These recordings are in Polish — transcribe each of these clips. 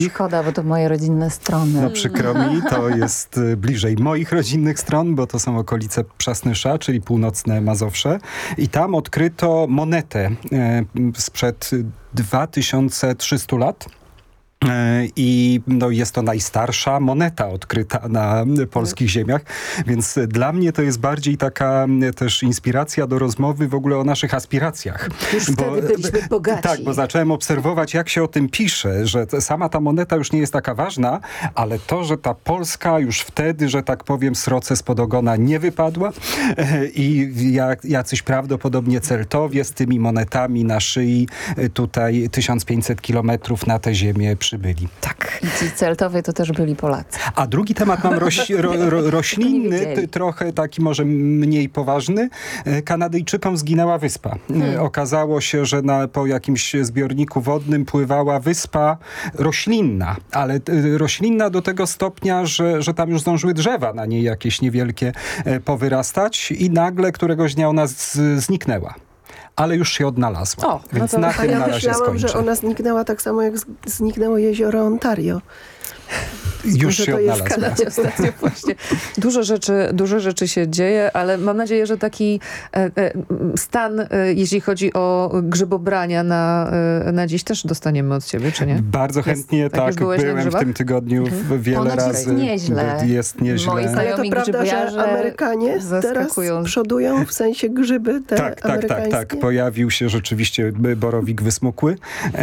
Szkoda, bo to moje rodzinne strony. No przykro mi, to jest bliżej moich rodzinnych stron, bo to są okolice Przasnysza, czyli północne Mazowsze. I tam odkryto monetę sprzed 2300 lat. I jest to najstarsza moneta odkryta na polskich ziemiach, więc dla mnie to jest bardziej taka też inspiracja do rozmowy w ogóle o naszych aspiracjach. Już wtedy byliśmy bogaci. Tak, bo zacząłem obserwować, jak się o tym pisze, że sama ta moneta już nie jest taka ważna, ale to, że ta Polska już wtedy, że tak powiem, sroce spod ogona nie wypadła i jacyś prawdopodobnie Celtowie z tymi monetami na szyi tutaj 1500 kilometrów na tę ziemię przybyli. Tak. I ci Celtowie to też byli Polacy. A drugi temat mam roślinny, trochę taki może mniej poważny. Kanadyjczykom zginęła wyspa. Okazało się, że po jakimś zbiorniku wodnym pływała wyspa roślinna, ale roślinna do tego stopnia, że tam już zdążyły drzewa na niej jakieś niewielkie powyrastać i nagle któregoś dnia ona zniknęła. Ale już się odnalazła. Więc na tym na razie skończę. Że ona zniknęła tak samo, jak zniknęło jezioro Ontario. Już się odnalazła. W Kanadzie ostatnio właśnie. Dużo rzeczy się dzieje, ale mam nadzieję, że taki stan, jeśli chodzi o grzybobrania na dziś też dostaniemy od ciebie, czy nie? Bardzo chętnie, tak. Byłem w tym tygodniu wiele razy. Jest nieźle. Jest nieźle. Moi znajomi grzybiarze że Amerykanie teraz przodują, w sensie grzyby te amerykańskie? Tak. Pojawił się rzeczywiście borowik wysmukły,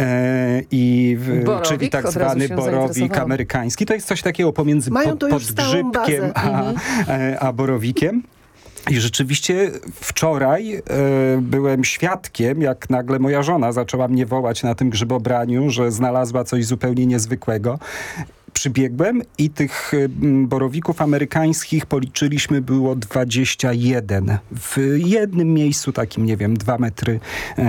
czyli tak zwany borowik amerykański. To jest coś takiego pomiędzy podgrzybkiem a borowikiem. I rzeczywiście wczoraj byłem świadkiem, jak nagle moja żona zaczęła mnie wołać na tym grzybobraniu, że znalazła coś zupełnie niezwykłego. Przybiegłem i tych borowików amerykańskich policzyliśmy, było 21. W jednym miejscu takim, nie wiem, 2 metry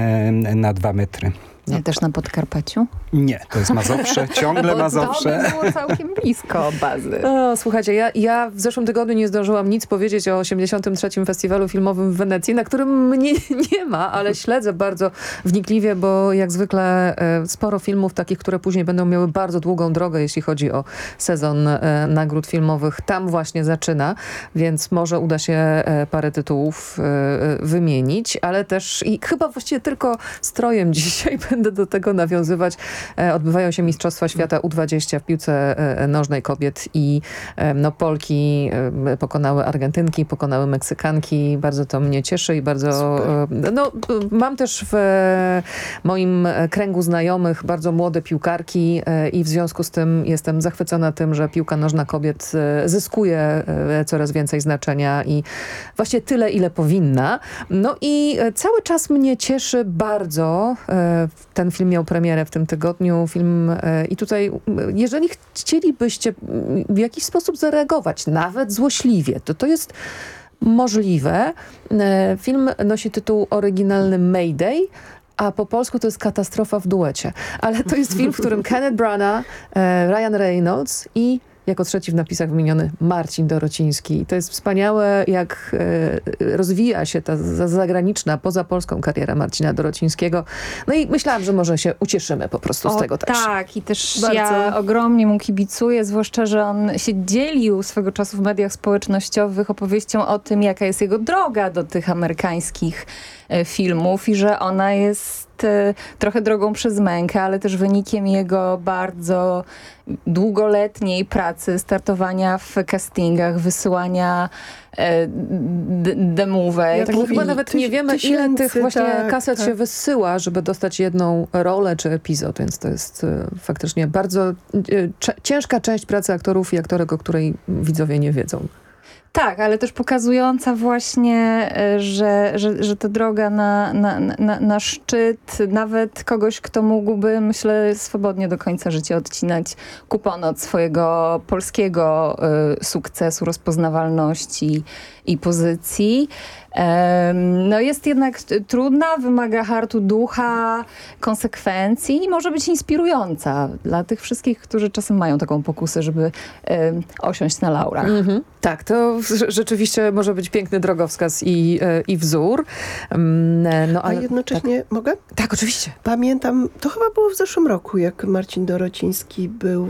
na 2 metry. Nie, też na Podkarpaciu? Nie, to jest Mazowsze, ciągle Mazowsze. To było całkiem blisko bazy. Słuchajcie, ja w zeszłym tygodniu nie zdążyłam nic powiedzieć o 83. Festiwalu Filmowym w Wenecji, na którym mnie nie ma, ale śledzę bardzo wnikliwie, bo jak zwykle sporo filmów takich, które później będą miały bardzo długą drogę, jeśli chodzi o sezon nagród filmowych, tam właśnie zaczyna, więc może uda się parę tytułów wymienić, ale też i chyba właściwie tylko strojem dzisiaj będę do tego nawiązywać. Odbywają się Mistrzostwa Świata U20 w piłce nożnej kobiet i Polki pokonały Argentynki, pokonały Meksykanki. Bardzo to mnie cieszy i bardzo... mam też w moim kręgu znajomych bardzo młode piłkarki i w związku z tym jestem zachwycona tym, że piłka nożna kobiet zyskuje coraz więcej znaczenia i właśnie tyle, ile powinna. No i cały czas mnie cieszy bardzo. Ten film miał premierę w tym tygodniu. I tutaj, jeżeli chcielibyście w jakiś sposób zareagować, nawet złośliwie, to jest możliwe. Film nosi tytuł oryginalny Mayday, a po polsku to jest Katastrofa w duecie. Ale to jest film, w którym Kenneth Branagh, Ryan Reynolds i jako trzeci w napisach wymieniony Marcin Dorociński. To jest wspaniałe, jak rozwija się ta zagraniczna, poza polską kariera Marcina Dorocińskiego. No i myślałam, że może się ucieszymy po prostu z tego też. Tak, i też bardzo. Ja ogromnie mu kibicuję, zwłaszcza, że on się dzielił swego czasu w mediach społecznościowych opowieścią o tym, jaka jest jego droga do tych amerykańskich filmów i że ona jest trochę drogą przez mękę, ale też wynikiem jego bardzo długoletniej pracy, startowania w castingach, wysyłania demówek. Tak, chyba nawet nie wiemy, ile tych właśnie kaset się wysyła, żeby dostać jedną rolę czy epizod, więc to jest faktycznie bardzo ciężka część pracy aktorów i aktorek, o której widzowie nie wiedzą. Tak, ale też pokazująca właśnie, że ta droga na szczyt nawet kogoś, kto mógłby, myślę, swobodnie do końca życia odcinać kupon od swojego polskiego sukcesu, rozpoznawalności i pozycji. no jest jednak trudna, wymaga hartu ducha, konsekwencji i może być inspirująca dla tych wszystkich, którzy czasem mają taką pokusę, żeby osiąść na laurach. Tak, to rzeczywiście może być piękny drogowskaz i wzór. No, a jednocześnie, tak. mogę? Tak, oczywiście. Pamiętam, to chyba było w zeszłym roku, jak Marcin Dorociński był